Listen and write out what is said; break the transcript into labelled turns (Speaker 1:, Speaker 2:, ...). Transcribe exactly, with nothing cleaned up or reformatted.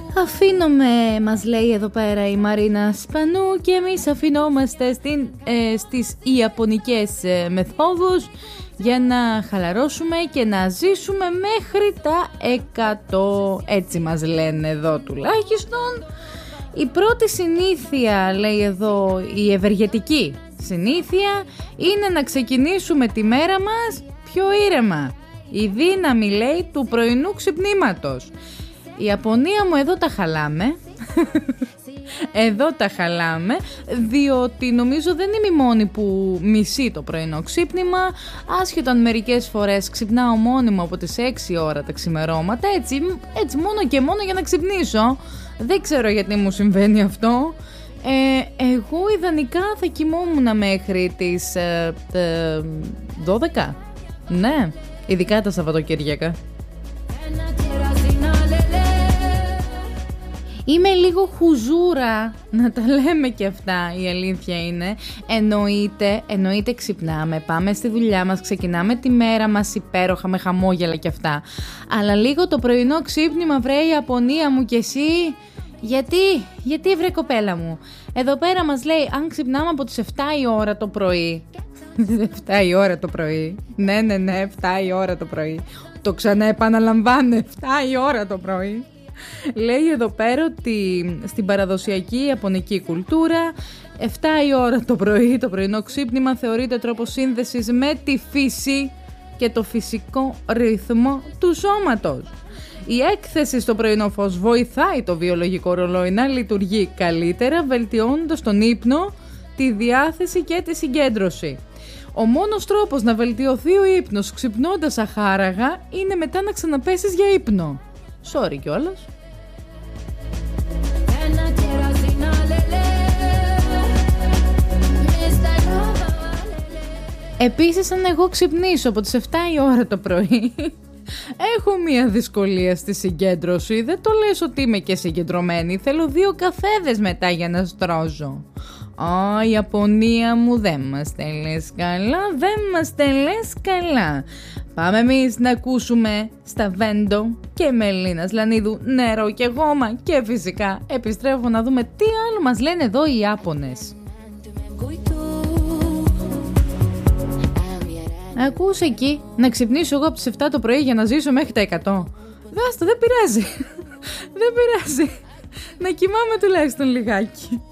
Speaker 1: Αφήνομαι, μας λέει εδώ πέρα η Μαρίνα Σπανού, και εμείς αφινόμαστε στην, ε, στις ιαπωνικές ε, μεθόδους για να χαλαρώσουμε και να ζήσουμε μέχρι τα εκατό. Έτσι μας λένε εδώ τουλάχιστον. Η πρώτη συνήθεια, λέει εδώ, η ευεργετική συνήθεια, είναι να ξεκινήσουμε τη μέρα μας πιο ήρεμα. Η δύναμη, λέει, του πρωινού ξυπνήματος. Η Ιαπωνία μου, εδώ τα χαλάμε. Εδώ τα χαλάμε, διότι νομίζω δεν είμαι η μόνη που μισεί το πρωινό ξύπνημα, άσχετα αν μερικές φορές ξυπνάω μόνιμα από τις έξι ώρα τα ξημερώματα, έτσι, έτσι μόνο και μόνο για να ξυπνήσω. Δεν ξέρω γιατί μου συμβαίνει αυτό. Ε, εγώ ιδανικά θα κοιμόμουν μέχρι τις ε, ε, δώδεκα. Ναι, ειδικά τα Σαββατοκύριακα. Είμαι λίγο χουζούρα, να τα λέμε και αυτά, η αλήθεια είναι. Εννοείται, εννοείται ξυπνάμε, πάμε στη δουλειά μας, ξεκινάμε τη μέρα μας υπέροχα με χαμόγελα και αυτά. Αλλά λίγο το πρωινό ξύπνημα, βρε η Ιαπωνία μου, και εσύ. Γιατί, γιατί βρε κοπέλα μου. Εδώ πέρα μας λέει, αν ξυπνάμε από τις εφτά η ώρα το πρωί. εφτά η ώρα το πρωί. Ναι, ναι, ναι, εφτά η ώρα το πρωί. Το ξανά επαναλαμβάνω, εφτά η ώρα το πρωί. Λέει εδώ πέρα ότι στην παραδοσιακή ιαπωνική κουλτούρα εφτά η ώρα το πρωί, το πρωινό ξύπνημα, θεωρείται τρόπο σύνδεσης με τη φύση και το φυσικό ρυθμό του σώματος. Η έκθεση στο πρωινό φως βοηθάει το βιολογικό ρολόι να λειτουργεί καλύτερα, βελτιώνοντας τον ύπνο, τη διάθεση και τη συγκέντρωση. Ο μόνος τρόπος να βελτιωθεί ο ύπνος ξυπνώντας αχάραγα είναι μετά να ξαναπέσεις για ύπνο. Sorry κιόλας. Επίσης, αν εγώ ξυπνήσω από τις εφτά η ώρα το πρωί, έχω μία δυσκολία στη συγκέντρωση. Δεν το λες ότι είμαι και συγκεντρωμένη. Θέλω δύο καφέδες μετά για να στρώσω. Α, η Ιαπωνία μου, δεν μας τελες καλά, δεν μας τελες καλά. Πάμε εμείς να ακούσουμε στα Βέντο και Μελίνας Λανίδου νερό και γόμα, και φυσικά επιστρέφω να δούμε τι άλλο μας λένε εδώ οι Ιάπωνες. Ακούς εκεί να ξυπνήσω εγώ από τις εφτά το πρωί για να ζήσω μέχρι τα εκατό. Δάστο, δεν πειράζει. Δεν πειράζει. Να κοιμάμαι τουλάχιστον λιγάκι.